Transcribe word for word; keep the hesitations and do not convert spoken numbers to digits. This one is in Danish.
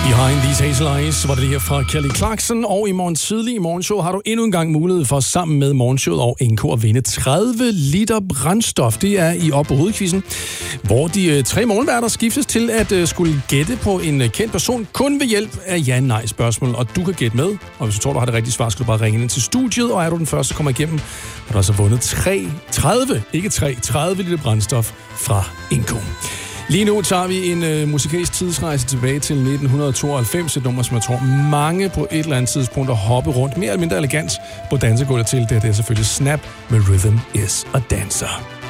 Behind These Hazel Eyes var det her fra Kelly Clarkson, og i morgen tidlig i morgenshow har du endnu en gang mulighed for sammen med morgenshowet og N K at vinde tredive liter brændstof. Det er i Op på Hovedquizzen, hvor de uh, tre morgenværter skiftes til at uh, skulle gætte på en uh, kendt person kun ved hjælp af ja-nej-spørgsmål, og du kan gætte med. Og hvis du tror, du har det rigtige svar, skal du bare ringe ind til studiet, og er du den første, der kommer igennem, har du altså vundet tre, tredive, ikke tre, tredive liter brændstof fra N K. Lige nu tager vi en øh, musikalsk tidsrejse tilbage til nitten tooghalvfems, et nummer, som jeg tror mange på et eller andet tidspunkt har hoppet rundt mere eller mindre elegant på dansegulvet til. Det er selvfølgelig Snap med Rhythm is a Dancer.